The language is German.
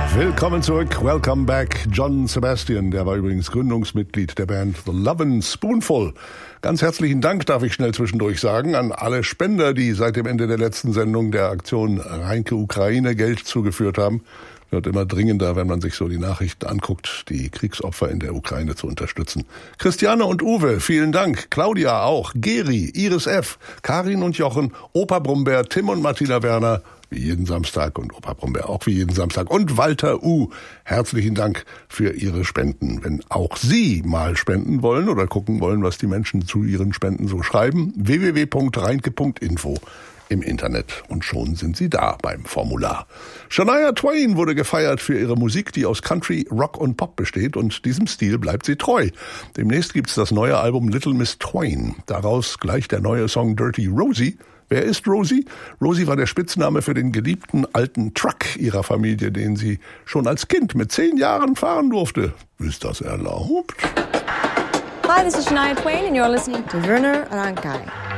Willkommen zurück, welcome back. John Sebastian, der war übrigens Gründungsmitglied der Band The Lovin' Spoonful. Ganz herzlichen Dank, darf ich schnell zwischendurch sagen, an alle Spender, die seit dem Ende der letzten Sendung der Aktion Reinke Ukraine Geld zugeführt haben. Wird immer dringender, wenn man sich so die Nachrichten anguckt, die Kriegsopfer in der Ukraine zu unterstützen. Christiane und Uwe, vielen Dank. Claudia auch. Geri, Iris F., Karin und Jochen, Opa Brumberg, Tim und Martina Werner, wie jeden Samstag, und Opa Brombeer auch wie jeden Samstag, und Walter U. Herzlichen Dank für Ihre Spenden. Wenn auch Sie mal spenden wollen oder gucken wollen, was die Menschen zu ihren Spenden so schreiben, www.reinke.info im Internet. Und schon sind Sie da beim Formular. Shania Twain wurde gefeiert für ihre Musik, die aus Country, Rock und Pop besteht, und diesem Stil bleibt sie treu. Demnächst gibt's das neue Album Little Miss Twain. Daraus gleich der neue Song Dirty Rosie. Wer ist Rosie? Rosie war der Spitzname für den geliebten alten Truck ihrer Familie, den sie schon als Kind mit 10 Jahren fahren durfte. Ist das erlaubt? Hi, this is Shania Twain and you're listening to Werner Rankai.